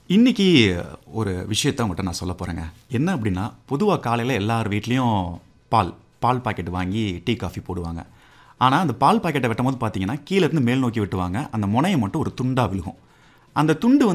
இன்னைக்கு ஒரு விஷயத்த உங்கள்கிட்ட நான் சொல்ல போகிறேங்க. என்ன அப்படின்னா, பொதுவாக காலையில் எல்லார் வீட்லேயும் பால் பால் பாக்கெட் வாங்கி டீ காஃபி போடுவாங்க. ஆனால் அந்த பால் பாக்கெட்டை வெட்டும்போது பார்த்தீங்கன்னா கீழே இருந்து மேல் நோக்கி வெட்டுவாங்க. அந்த முனையை மட்டும் ஒரு துண்டாக விழுகும். அந்த துண்டு